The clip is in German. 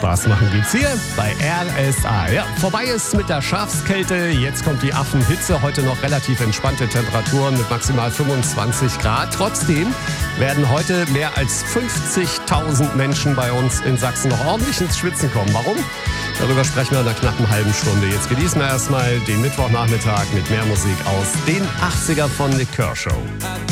Spaß machen gibt's hier bei RSA. Ja, vorbei ist mit der Schafskälte, jetzt kommt die Affenhitze. Heute noch relativ entspannte Temperaturen mit maximal 25 Grad. Trotzdem werden heute mehr als 50.000 Menschen bei uns in Sachsen noch ordentlich ins Schwitzen kommen. Warum? Darüber sprechen wir in einer knappen halben Stunde. Jetzt genießen wir erstmal den Mittwochnachmittag mit mehr Musik aus den 80er von Nick Kershaw.